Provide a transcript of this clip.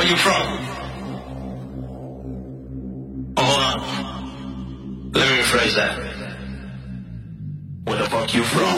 Where you from? Hold on. Let me rephrase that. Where the fuck you from?